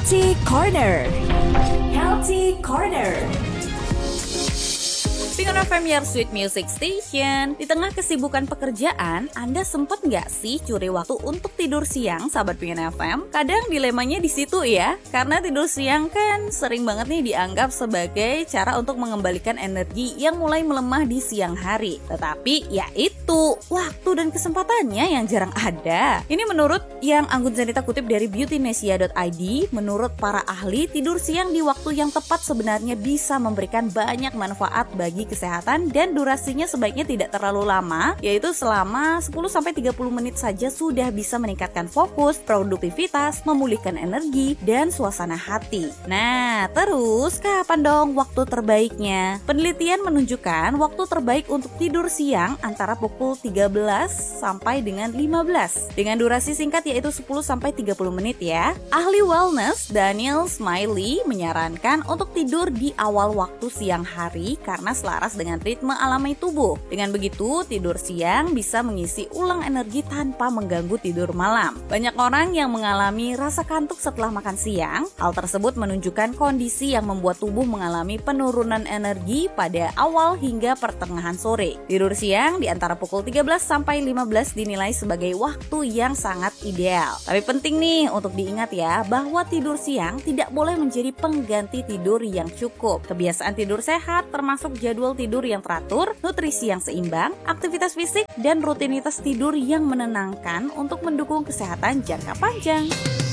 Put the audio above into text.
Healthy Corner. Healthy Corner. Pingin FM Your Sweet Music Station. Di tengah kesibukan pekerjaan, Anda sempet nggak sih curi waktu untuk tidur siang, sahabat Pingin FM? Kadang dilemanya di situ ya, karena tidur siang kan sering banget nih dianggap sebagai cara untuk mengembalikan energi yang mulai melemah di siang hari. Tetapi ya itu, waktu dan kesempatannya yang jarang ada. Ini menurut yang Anggun Zanita kutip dari beautynesia.id, menurut para ahli, tidur siang di waktu yang tepat sebenarnya bisa memberikan banyak manfaat bagi kesehatan dan durasinya sebaiknya tidak terlalu lama, yaitu selama 10-30 menit saja sudah bisa meningkatkan fokus, produktivitas, memulihkan energi, dan suasana hati. Nah, terus kapan dong waktu terbaiknya? Penelitian menunjukkan waktu terbaik untuk tidur siang antara pukul 13 sampai dengan 15 dengan durasi singkat yaitu 10-30 menit ya. Ahli wellness Daniel Smiley menyarankan untuk tidur di awal waktu siang hari karena selaras dengan ritme alami tubuh. Dengan begitu, tidur siang bisa mengisi ulang energi tanpa mengganggu tidur malam. Banyak orang yang mengalami rasa kantuk setelah makan siang. Hal tersebut menunjukkan kondisi yang membuat tubuh mengalami penurunan energi pada awal hingga pertengahan sore. Tidur siang di antara pukul 13 sampai 15 dinilai sebagai waktu yang sangat ideal. Tapi penting nih untuk diingat ya, bahwa tidur siang tidak boleh menjadi pengganti tidur yang cukup. Kebiasaan tidur sehat termasuk jadwal tidur yang teratur, nutrisi yang seimbang, aktivitas fisik, dan rutinitas tidur yang menenangkan untuk mendukung kesehatan jangka panjang.